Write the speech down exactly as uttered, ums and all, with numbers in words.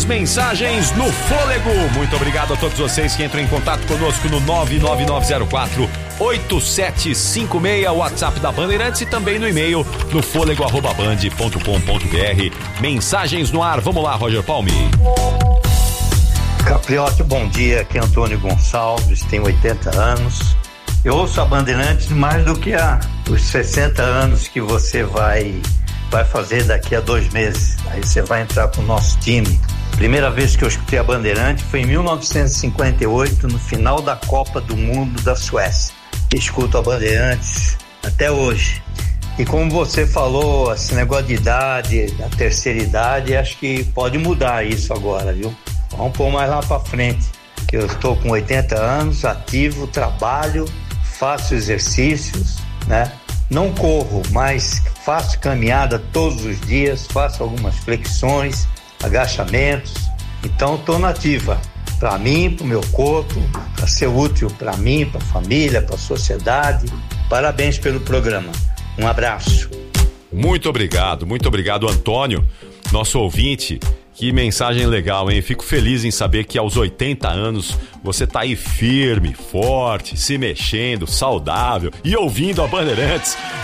mensagens no fôlego. Muito obrigado a todos vocês que entram em contato conosco no nove nove nove zero quatro oito sete cinco seis, WhatsApp da Bandeirantes, e também no e-mail no fôlego arroba band ponto com ponto br. Mensagens no ar. Vamos lá, Roger Palme. Capriotti, bom dia. Aqui é Antônio Gonçalves, tenho oitenta anos. Eu ouço a Bandeirantes mais do que a, os sessenta anos que você vai, vai fazer daqui a dois meses. Aí você vai entrar pro nosso time. Primeira vez que eu escutei a Bandeirantes foi em mil novecentos e cinquenta e oito, no final da Copa do Mundo da Suécia. Escuto a Bandeirantes até hoje. E como você falou, esse negócio de idade, da terceira idade, acho que pode mudar isso agora, viu? Vamos pôr mais lá pra frente. Eu estou com oitenta anos, ativo, trabalho, faço exercícios, né? Não corro, mas faço caminhada todos os dias, faço algumas flexões, agachamentos. Então estou na ativa, para mim, para o meu corpo, para ser útil para mim, para a família, para a sociedade. Parabéns pelo programa. Um abraço. Muito obrigado, muito obrigado, Antônio, nosso ouvinte. Que mensagem legal, hein? Fico feliz em saber que aos oitenta anos você tá aí firme, forte, se mexendo, saudável e ouvindo a Bandeirantes.